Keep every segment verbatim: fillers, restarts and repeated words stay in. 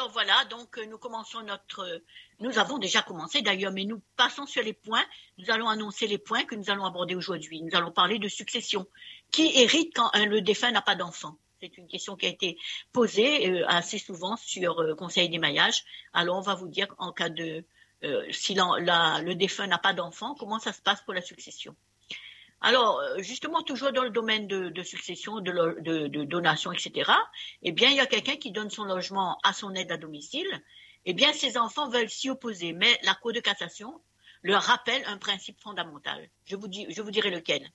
alors voilà, donc nous commençons notre... Nous avons déjà commencé d'ailleurs, mais nous passons sur les points. Nous allons annoncer les points que nous allons aborder aujourd'hui. Nous allons parler de succession. Qui hérite quand un, le défunt n'a pas d'enfant? C'est une question qui a été posée euh, assez souvent sur euh, Conseil d'émaillage. Alors on va vous dire en cas de... Euh, si la, la, le défunt n'a pas d'enfant, comment ça se passe pour la succession? Alors, justement, toujours dans le domaine de, de succession, de, de, de donation, et cetera, eh bien, il y a quelqu'un qui donne son logement à son aide à domicile. Eh bien, ses enfants veulent s'y opposer, mais la Cour de cassation leur rappelle un principe fondamental. Je vous dis, je vous dirai lequel.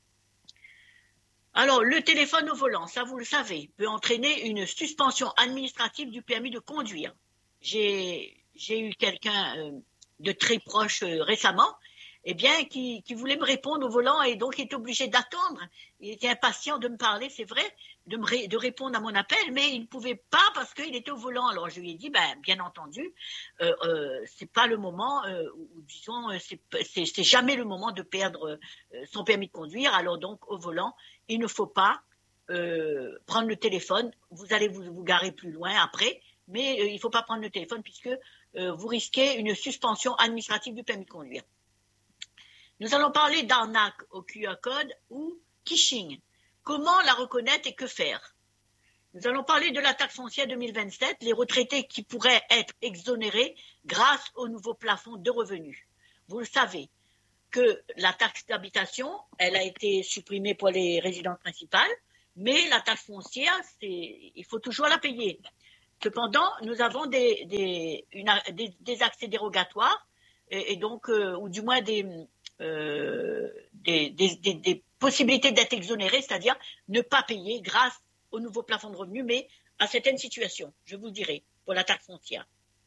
Alors, le téléphone au volant, ça vous le savez, peut entraîner une suspension administrative du permis de conduire. J'ai, j'ai eu quelqu'un euh, de très proche euh, récemment, eh bien, qui, qui voulait me répondre au volant et donc il était obligé d'attendre. Il était impatient de me parler, c'est vrai, de me ré, de répondre à mon appel, mais il ne pouvait pas parce qu'il était au volant. Alors je lui ai dit, ben, bien entendu, euh, euh, c'est pas le moment, euh, ou disons, c'est, c'est, c'est jamais le moment de perdre euh, son permis de conduire. Alors donc au volant, il ne faut pas euh, prendre le téléphone. Vous allez vous, vous garer plus loin après, mais euh, il ne faut pas prendre le téléphone puisque euh, vous risquez une suspension administrative du permis de conduire. Nous allons parler d'arnaque au Q R code ou phishing. Comment la reconnaître et que faire? Nous allons parler de la taxe foncière deux mille vingt-sept, les retraités qui pourraient être exonérés grâce au nouveau plafond de revenus. Vous le savez que la taxe d'habitation, elle a été supprimée pour les résidences principales, mais la taxe foncière, c'est, il faut toujours la payer. Cependant, nous avons des, des, une, des, des accès dérogatoires et, et donc, euh, ou du moins des... Euh, des, des, des, des possibilités d'être exonéré, c'est-à-dire ne pas payer grâce au nouveau plafond de revenus, mais à certaines situations, je vous le dirai, pour la taxe foncière.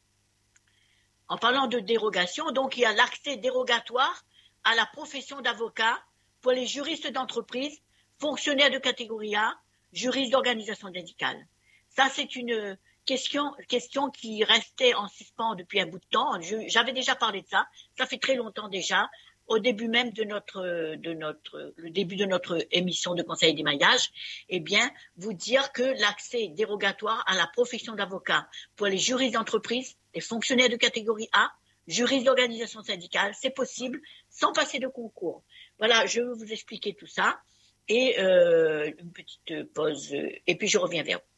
En parlant de dérogation, donc il y a l'accès dérogatoire à la profession d'avocat pour les juristes d'entreprise, fonctionnaires de catégorie A, juristes d'organisation syndicale. Ça, c'est une question, question qui restait en suspens depuis un bout de temps. Je, j'avais déjà parlé de ça, ça fait très longtemps déjà. Au début même de notre, de notre, le début de notre émission de conseil d'émaillage, eh bien, vous dire que l'accès dérogatoire à la profession d'avocat pour les juristes d'entreprise, les fonctionnaires de catégorie A, juristes d'organisation syndicale, c'est possible sans passer de concours. Voilà, je vais vous expliquer tout ça et euh, une petite pause et puis je reviens vers vous.